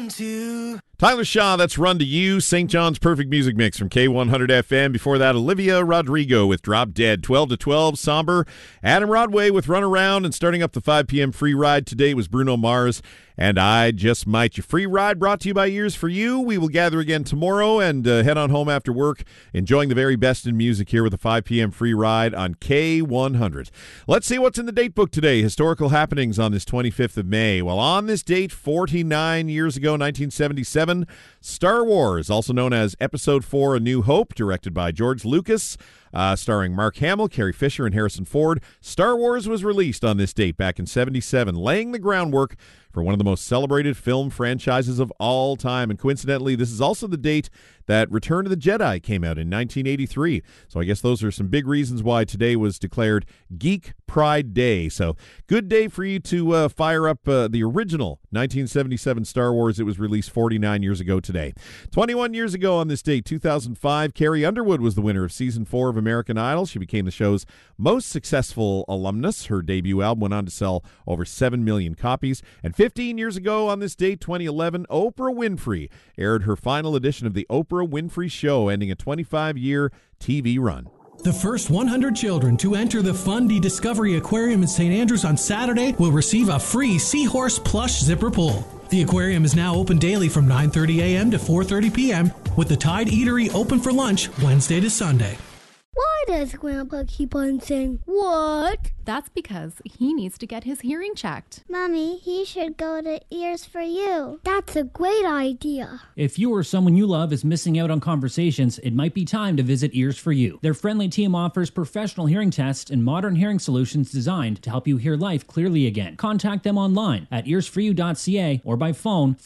Tyler Shaw, that's Run to You, St. John's Perfect Music Mix from K100 FM. Before that, Olivia Rodrigo with Drop Dead. 12 to 12, Somber. Adam Rodway with Run Around. And starting up the 5 p.m. free ride today was Bruno Mars and I Just Might. Your free ride brought to you by Ears for You. We will gather again tomorrow and head on home after work, enjoying the very best in music here with a 5 p.m. free ride on K100. Let's see what's in the date book today. Historical happenings on this 25th of May. Well, on this date, 49 years ago, 1977, Star Wars, also known as Episode 4, A New Hope, directed by George Lucas, starring Mark Hamill, Carrie Fisher, and Harrison Ford. Star Wars was released on this date back in 77, laying the groundwork for one of the most celebrated film franchises of all time. And coincidentally, this is also the date that Return of the Jedi came out in 1983. So I guess those are some big reasons why today was declared Geek Pride Day. So good day for you to fire up the original 1977 Star Wars. It was released 49 years ago today. 21 years ago on this date, 2005, Carrie Underwood was the winner of Season 4 of American Idol. She became the show's most successful alumnus. Her debut album went on to sell over 7 million copies. And 15 years ago on this date, 2011, Oprah Winfrey aired her final edition of the Oprah Winfrey Show, ending a 25-year TV run. The first 100 children to enter the Fundy Discovery Aquarium in St. Andrews on Saturday will receive a free Seahorse plush zipper pull. The aquarium is now open daily from 9:30 a.m. to 4:30 p.m., with the Tide Eatery open for lunch Wednesday to Sunday. Why does Grandpa keep on saying, what? That's because he needs to get his hearing checked. Mommy, he should go to Ears for You. That's a great idea. If you or someone you love is missing out on conversations, it might be time to visit Ears for You. Their friendly team offers professional hearing tests and modern hearing solutions designed to help you hear life clearly again. Contact them online at earsforyou.ca or by phone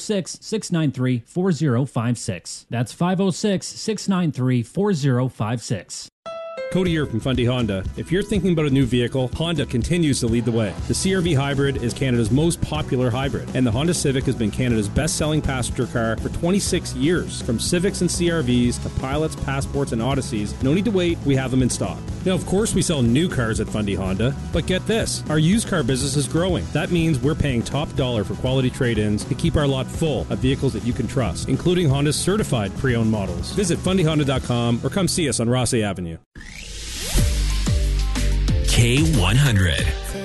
506-693-4056. That's 506-693-4056. Cody here from Fundy Honda. If you're thinking about a new vehicle, Honda continues to lead the way. The CR-V Hybrid is Canada's most popular hybrid, and the Honda Civic has been Canada's best-selling passenger car for 26 years. From Civics and CR-Vs to Pilots, Passports, and Odysseys, no need to wait, we have them in stock. Now, of course, we sell new cars at Fundy Honda, but get this, our used car business is growing. That means we're paying top dollar for quality trade-ins to keep our lot full of vehicles that you can trust, including Honda's certified pre-owned models. Visit fundyhonda.com or come see us on Rossay Avenue. K100.